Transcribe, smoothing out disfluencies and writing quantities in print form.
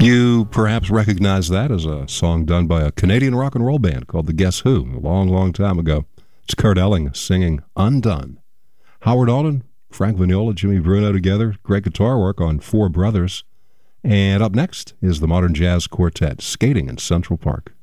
You perhaps recognize that as a song done by a Canadian rock and roll band called the Guess Who, a long, long time ago. It's Kurt Elling singing Undone. Howard Alden, Frank Vignola, Jimmy Bruno together, great guitar work on Four Brothers. And up next is the Modern Jazz Quartet, Skating in Central Park.